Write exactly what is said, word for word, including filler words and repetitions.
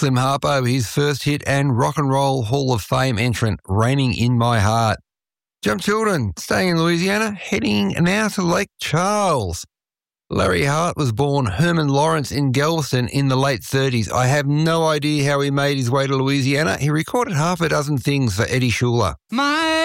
Slim Harpo, his first hit and Rock and Roll Hall of Fame entrant, Raining in My Heart. Jump Children, staying in Louisiana, heading now to Lake Charles. Larry Hart was born Herman Lawrence in Galveston in the late thirties. I have no idea how he made his way to Louisiana. He recorded half a dozen things for Eddie Shuler. My